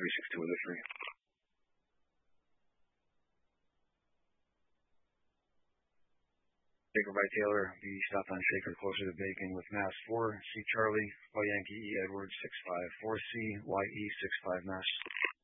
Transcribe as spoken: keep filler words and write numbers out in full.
three six two with a three. Baker by Taylor, B stopped on Shaker closer to Bacon with Mass four, C Charlie, Y Yankee E Edwards six five, four C, Y E six five Mass.